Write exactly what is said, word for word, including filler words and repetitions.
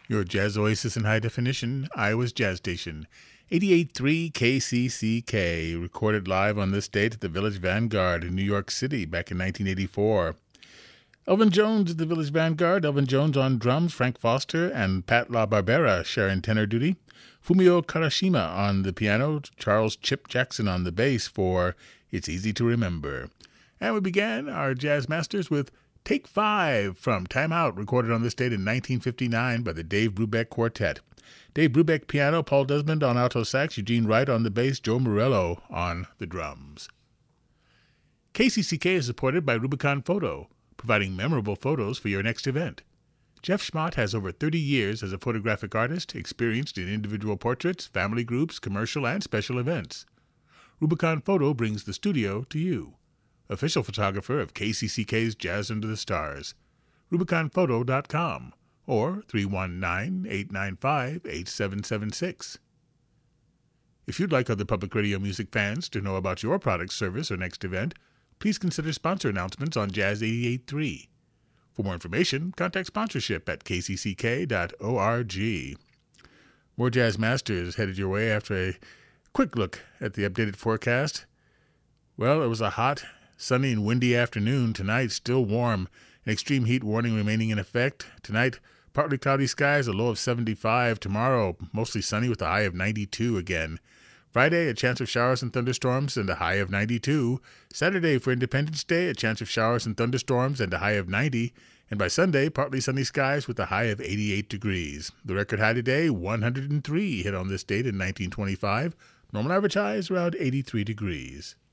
Your Jazz Oasis in High Definition, Iowa's Jazz Station. eighty-eight point three K C C K, recorded live on this date at the Village Vanguard in New York City back in nineteen eighty-four. Elvin Jones at the Village Vanguard, Elvin Jones on drums, Frank Foster and Pat LaBarbera sharing tenor duty. Fumio Karashima on the piano, Charles Chip Jackson on the bass for It's Easy to Remember. And we began our Jazz Masters with Take Five from Time Out, recorded on this date in nineteen fifty-nine by the Dave Brubeck Quartet. Dave Brubeck piano, Paul Desmond on alto sax, Eugene Wright on the bass, Joe Morello on the drums. K C C K is supported by Rubicon Photo, providing memorable photos for your next event. Jeff Schmott has over thirty years as a photographic artist, experienced in individual portraits, family groups, commercial and special events. Rubicon Photo brings the studio to you. Official photographer of K C C K's Jazz Under the Stars. Rubicon Photo dot com or three one nine, eight nine five, eight seven seven six. If you'd like other public radio music fans to know about your product, service, or next event, please consider sponsor announcements on Jazz eighty-eight point three. For more information, contact sponsorship at k c c k dot org. More Jazz Masters headed your way after a quick look at the updated forecast. Well, it was a hot, sunny and windy afternoon. Tonight, still warm. An extreme heat warning remaining in effect. Tonight, partly cloudy skies, a low of seventy-five. Tomorrow, mostly sunny with a high of ninety-two again. Friday, a chance of showers and thunderstorms and a high of ninety-two. Saturday, for Independence Day, a chance of showers and thunderstorms and a high of ninety. And by Sunday, partly sunny skies with a high of eighty-eight degrees. The record high today, one hundred three, hit on this date in nineteen twenty-five. Normal average high is around eighty-three degrees.